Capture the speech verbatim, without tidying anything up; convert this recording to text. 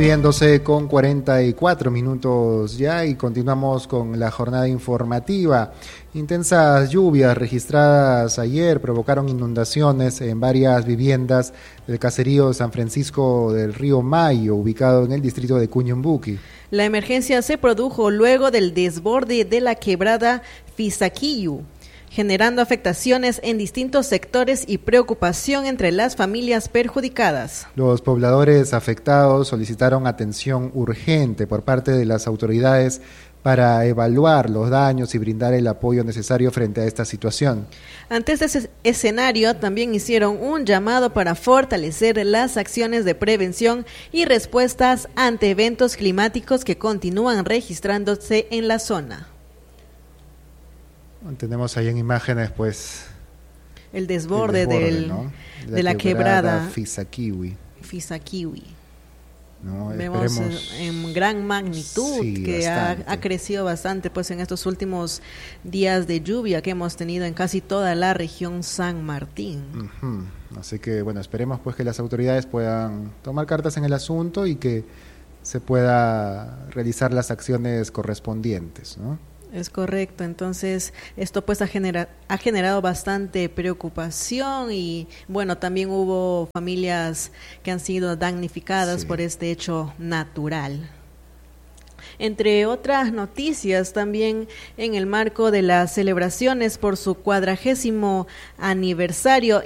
bien, doce con cuarenta y cuatro minutos ya y continuamos con la jornada informativa. Intensas lluvias registradas ayer provocaron inundaciones en varias viviendas del caserío San Francisco del Río Mayo, ubicado en el distrito de Cuñumbuqui. La emergencia se produjo luego del desborde de la quebrada Fisaquillo, generando afectaciones en distintos sectores y preocupación entre las familias perjudicadas. Los pobladores afectados solicitaron atención urgente por parte de las autoridades para evaluar los daños y brindar el apoyo necesario frente a esta situación. Ante este escenario, también hicieron un llamado para fortalecer las acciones de prevención y respuestas ante eventos climáticos que continúan registrándose en la zona. Tenemos ahí en imágenes, pues, el desborde, el desborde del, ¿no? de, la de la quebrada, quebrada Fisaquiwi. Fisaquiwi. No, Vemos esperemos... en gran magnitud sí, que ha, ha crecido bastante pues en estos últimos días de lluvia que hemos tenido en casi toda la región San Martín. Uh-huh. Así que bueno, esperemos pues que las autoridades puedan tomar cartas en el asunto y que se pueda realizar las acciones correspondientes, ¿no? Es correcto, entonces esto pues ha, genera, ha generado bastante preocupación y bueno, también hubo familias que han sido damnificadas sí. por este hecho natural. Entre otras noticias, también en el marco de las celebraciones por su cuadragésimo aniversario